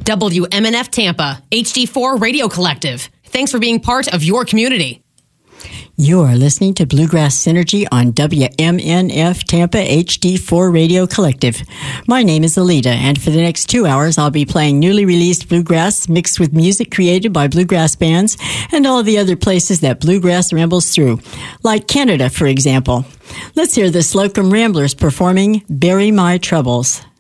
WMNF Tampa, HD4 Radio Collective. Thanks for being part of your community. You are listening to Bluegrass Synergy on WMNF Tampa HD4 Radio Collective. My name is Alita, and for the next 2 hours, I'll be playing newly released bluegrass mixed with music created by bluegrass bands and all the other places that bluegrass rambles through, like Canada, for example. Let's hear the Slocum Ramblers performing Bury My Troubles.